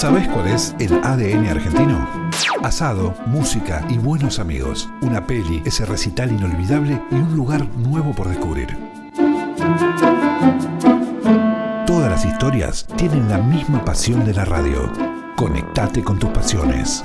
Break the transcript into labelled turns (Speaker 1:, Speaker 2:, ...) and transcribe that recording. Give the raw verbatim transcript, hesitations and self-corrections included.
Speaker 1: ¿Sabés cuál es el A D N argentino? Asado, música y buenos amigos. Una peli, ese recital inolvidable y un lugar nuevo por descubrir. Todas las historias tienen la misma pasión de la radio. Conectate con tus pasiones.